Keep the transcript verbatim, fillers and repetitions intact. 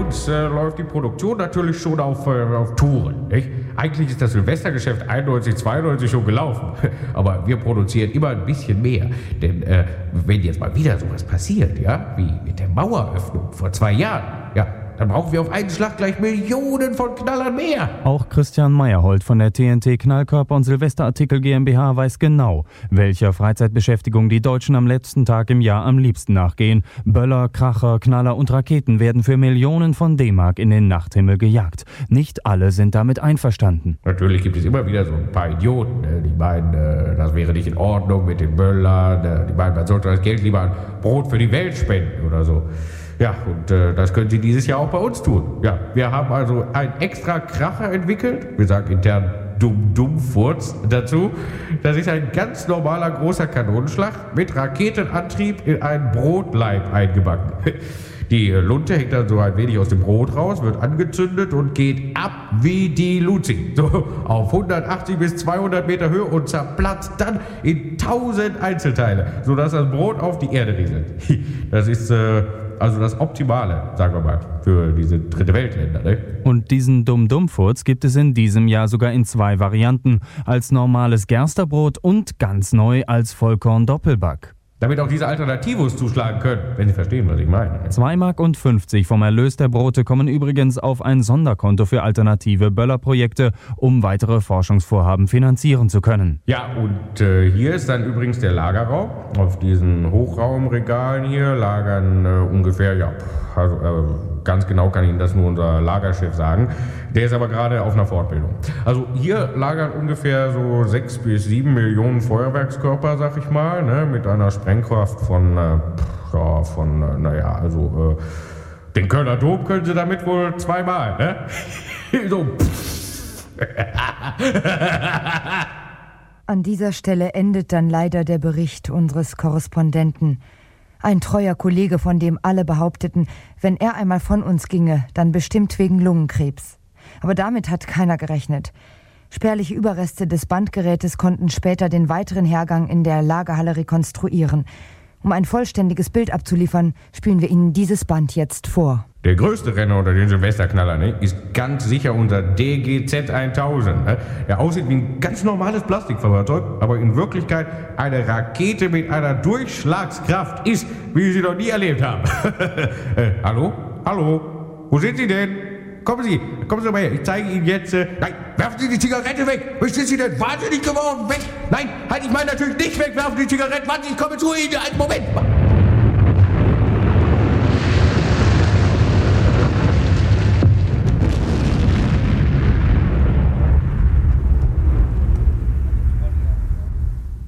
uns äh, läuft die Produktion natürlich schon auf, äh, auf Touren. Nicht? Eigentlich ist das Silvestergeschäft einundneunzig, zweiundneunzig schon gelaufen. Aber wir produzieren immer ein bisschen mehr. Denn äh, wenn jetzt mal wieder sowas passiert, ja, wie mit der Maueröffnung vor zwei Jahren, ja, dann brauchen wir auf einen Schlag gleich Millionen von Knallern mehr. Auch Christian Meyerhold von der T N T Knallkörper und Silvesterartikel GmbH weiß genau, welcher Freizeitbeschäftigung die Deutschen am letzten Tag im Jahr am liebsten nachgehen. Böller, Kracher, Knaller und Raketen werden für Millionen von D-Mark in den Nachthimmel gejagt. Nicht alle sind damit einverstanden. Natürlich gibt es immer wieder so ein paar Idioten, ne? Die meinen, äh, das wäre nicht in Ordnung mit den Böllern. Ne? Die meinen, man sollte das Geld lieber an Brot für die Welt spenden oder so. Ja, und äh, das können Sie dieses Jahr auch bei uns tun. Ja, wir haben also einen extra Kracher entwickelt. Wir sagen intern Dumm-Dumm-Furz dazu. Das ist ein ganz normaler großer Kanonenschlag mit Raketenantrieb in einen Brotleib eingebacken. Die Lunte hängt dann so ein wenig aus dem Brot raus, wird angezündet und geht ab wie die Luzi. So auf hundertachtzig bis zweihundert Meter Höhe und zerplatzt dann in tausend Einzelteile, sodass das Brot auf die Erde rieselt. Das ist äh, also das Optimale, sagen wir mal, für diese dritte Weltländer. Ne? Und diesen Dumm-Dumm-Furz gibt es in diesem Jahr sogar in zwei Varianten. Als normales Gersterbrot und ganz neu als Vollkorn-Doppelback. Damit auch diese Alternativos zuschlagen können, wenn Sie verstehen, was ich meine. zwei Mark fünfzig vom Erlös der Brote kommen übrigens auf ein Sonderkonto für alternative Böllerprojekte, um weitere Forschungsvorhaben finanzieren zu können. Ja, und äh, hier ist dann übrigens der Lagerraum. Auf diesen Hochraumregalen hier lagern äh, ungefähr, ja, also äh, ganz genau kann Ihnen das nur unser Lagerchef sagen. Der ist aber gerade auf einer Fortbildung. Also hier lagern ungefähr so sechs bis sieben Millionen Feuerwerkskörper, sag ich mal, ne, mit einer Sprengkraft von, äh, ja, von, äh, naja, also, äh, den Kölner Dom können Sie damit wohl zweimal, ne? So. An dieser Stelle endet dann leider der Bericht unseres Korrespondenten. Ein treuer Kollege, von dem alle behaupteten, wenn er einmal von uns ginge, dann bestimmt wegen Lungenkrebs. Aber damit hat keiner gerechnet. Spärliche Überreste des Bandgerätes konnten später den weiteren Hergang in der Lagerhalle rekonstruieren. Um ein vollständiges Bild abzuliefern, spielen wir Ihnen dieses Band jetzt vor. Der größte Renner unter den Silvesterknallern, ne, ist ganz sicher unser D G Z tausend. Ne, der aussieht wie ein ganz normales Plastikfahrzeug, aber in Wirklichkeit eine Rakete mit einer Durchschlagskraft ist, wie Sie sie noch nie erlebt haben. äh, hallo? Hallo? Wo sind Sie denn? Kommen Sie, kommen Sie mal her, ich zeige Ihnen jetzt... Äh, nein, werfen Sie die Zigarette weg! Was sind Sie denn wahnsinnig geworden? Weg! Nein, halt, ich meine natürlich nicht weg, werfen Sie die Zigarette! Warte, ich komme zu Ihnen! Einen Moment!